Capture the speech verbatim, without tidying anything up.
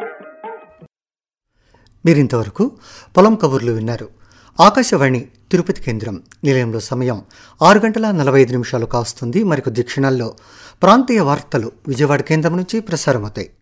మీరింతవరకు పొలం కబుర్లు విన్నారు. ఆకాశవాణి తిరుపతి కేంద్రం నిలయంలో సమయం ఆరు గంటల నలభై ఐదు నిమిషాలు కాస్తుంది. మరికొద్ది క్షణాల్లో ప్రాంతీయ వార్తలు విజయవాడ కేంద్రం నుంచి ప్రసారమవుతాయి.